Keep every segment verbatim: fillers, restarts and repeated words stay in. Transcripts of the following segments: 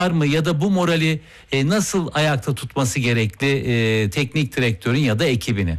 var mı ya da bu morali e, nasıl ayakta tutması gerekli e, teknik direktörün ya da ekibini?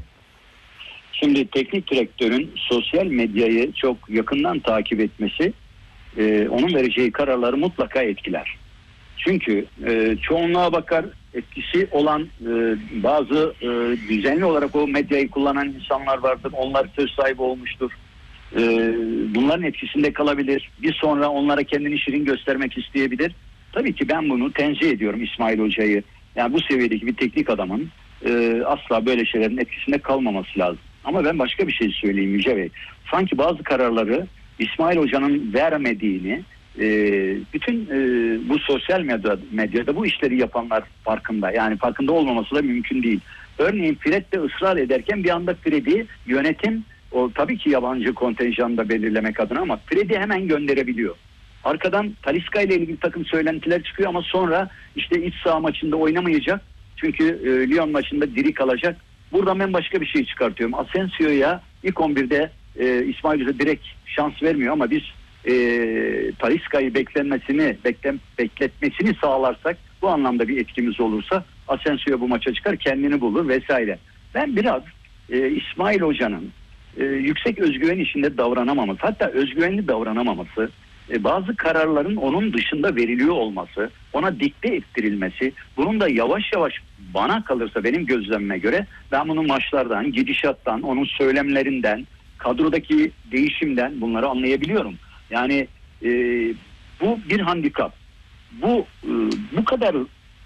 Şimdi teknik direktörün sosyal medyayı çok yakından takip etmesi e, onun vereceği kararları mutlaka etkiler. Çünkü e, çoğunluğa bakar, etkisi olan e, bazı e, düzenli olarak o medyayı kullanan insanlar vardır. Onlar söz sahibi olmuştur. E, bunların etkisinde kalabilir. Bir sonra onlara kendini şirin göstermek isteyebilir. Tabii ki ben bunu tenzih ediyorum İsmail Hoca'yı. Yani bu seviyedeki bir teknik adamın e, asla böyle şeylerin etkisinde kalmaması lazım. Ama ben başka bir şey söyleyeyim Yüce Bey. Sanki bazı kararları İsmail Hoca'nın vermediğini e, bütün e, bu sosyal medya, medyada bu işleri yapanlar farkında. Yani farkında olmaması da mümkün değil. Örneğin Fred de ısrar ederken bir anda Fred'i yönetim, o tabii ki yabancı kontenjanı da belirlemek adına, ama Fred'i hemen gönderebiliyor. Arkadan Talisca ile ilgili takım söylentiler çıkıyor ama sonra işte iç saha maçında oynamayacak. Çünkü e, Lyon maçında diri kalacak. Buradan ben başka bir şey çıkartıyorum. Asensio'ya ilk on birde e, İsmail Hoca direkt şans vermiyor ama biz e, Talisca'yı beklenmesini, beklen, bekletmesini sağlarsak, bu anlamda bir etkimiz olursa Asensio bu maça çıkar, kendini bulur vesaire. Ben biraz e, İsmail Hoca'nın e, yüksek özgüven içinde davranamaması, hatta özgüvenli davranamaması, e, bazı kararların onun dışında veriliyor olması, ona dikte ettirilmesi, bunun da yavaş yavaş, bana kalırsa benim gözlemime göre, ben bunu maçlardan, gidişattan, onun söylemlerinden, kadrodaki değişimden bunları anlayabiliyorum. Yani e, bu bir handikap. Bu e, bu kadar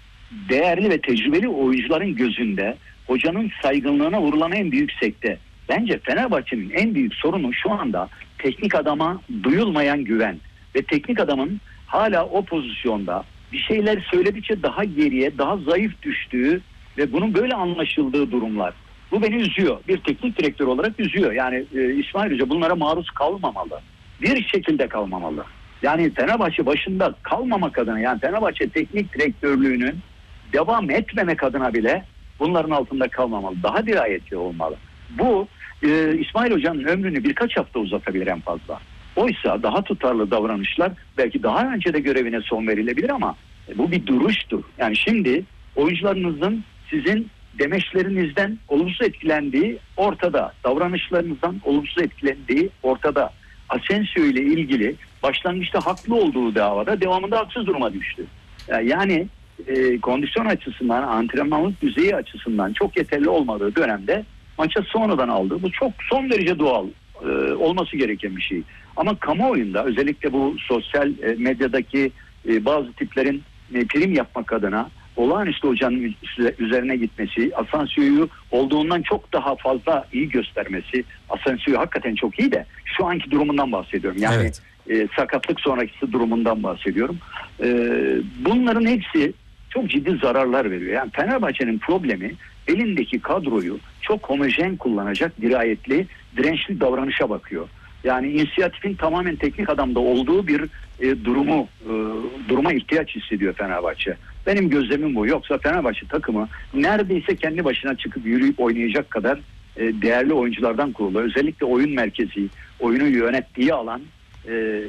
değerli ve tecrübeli oyuncuların gözünde hocanın saygınlığına vurulan en büyük sekte. Bence Fenerbahçe'nin en büyük sorunu şu anda teknik adama duyulmayan güven ve teknik adamın hala o pozisyonda bir şeyler söyledikçe daha geriye, daha zayıf düştüğü ve bunun böyle anlaşıldığı durumlar. Bu beni üzüyor. Bir teknik direktör olarak üzüyor. Yani e, İsmail Hoca bunlara maruz kalmamalı. Bir şekilde kalmamalı. Yani Fenerbahçe başında kalmamak adına, yani Fenerbahçe teknik direktörlüğünün devam etmemek adına bile bunların altında kalmamalı. Daha dirayetli olmalı. Bu e, İsmail Hoca'nın ömrünü birkaç hafta uzatabilir en fazla. Oysa daha tutarlı davranışlar belki daha önce de görevine son verilebilir ama e, bu bir duruştur. Yani şimdi oyuncularınızın sizin demeçlerinizden olumsuz etkilendiği ortada. Davranışlarınızdan olumsuz etkilendiği ortada. Asensio ile ilgili başlangıçta haklı olduğu davada devamında haksız duruma düştü. Yani e, kondisyon açısından, antrenmanlık düzeyi açısından çok yeterli olmadığı dönemde maça sonradan aldı. Bu çok son derece doğal e, olması gereken bir şey. Ama kamuoyunda, özellikle bu sosyal e, medyadaki e, bazı tiplerin e, prim yapmak adına olağanüstü hocanın üzerine gitmesi, Asensio'yu olduğundan çok daha fazla iyi göstermesi, Asensio hakikaten çok iyi de şu anki durumundan bahsediyorum. Yani evet. e, sakatlık sonraki durumundan bahsediyorum. E, bunların hepsi çok ciddi zararlar veriyor. Yani Fenerbahçe'nin problemi elindeki kadroyu çok homojen kullanacak, dirayetli, dirençli davranışa bakıyor. Yani inisiyatifin tamamen teknik adamda olduğu bir e, durumu e, duruma ihtiyaç hissediyor Fenerbahçe. Benim gözlemim bu. Yoksa Fenerbahçe takımı neredeyse kendi başına çıkıp yürüyüp oynayacak kadar e, değerli oyunculardan kurulu. Özellikle oyun merkezi, oyunu yönettiği alan, e,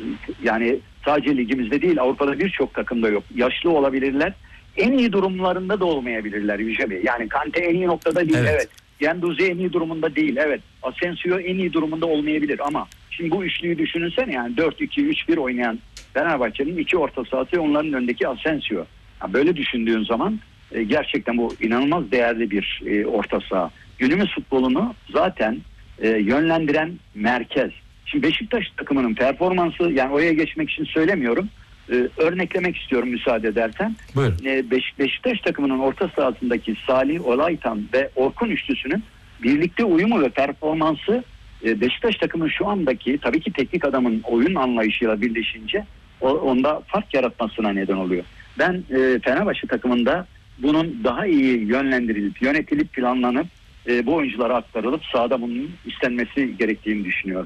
yani sadece ligimizde değil, Avrupa'da birçok takımda yok. Yaşlı olabilirler. En iyi durumlarında da olmayabilirler Yüce Bey. Yani Kante en iyi noktada değil, evet. evet. Genduzi en iyi durumunda değil, evet. Asensio en iyi durumunda olmayabilir ama şimdi bu üçlüyü düşünürsene, yani dört iki üç bir oynayan Fenerbahçe'nin iki orta sahası, onların önündeki Asensio. Yani böyle düşündüğün zaman e, gerçekten bu inanılmaz değerli bir e, orta saha. Günümüz futbolunu zaten e, yönlendiren merkez. Şimdi Beşiktaş takımının performansı, yani oraya geçmek için söylemiyorum. Ee, örneklemek istiyorum müsaade edersen. Ee, Beş, Beşiktaş takımının orta sahasındaki Salih, Olaytan ve Orkun üçlüsünün birlikte uyumu ve performansı e, Beşiktaş takımının şu andaki, tabii ki teknik adamın oyun anlayışıyla birleşince o, onda fark yaratmasına neden oluyor. Ben e, Fenerbahçe takımında bunun daha iyi yönlendirilip, yönetilip, planlanıp e, bu oyunculara aktarılıp sahada bunun istenmesi gerektiğini düşünüyorum.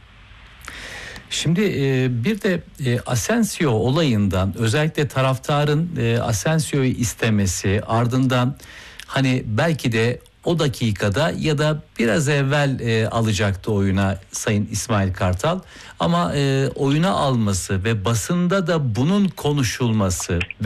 Şimdi e, bir de e, Asensio olayından, özellikle taraftarın e, Asensio'yu istemesi, ardından hani belki de o dakikada ya da biraz evvel e, alacaktı oyuna Sayın İsmail Kartal. Ama e, oyuna alması ve basında da bunun konuşulması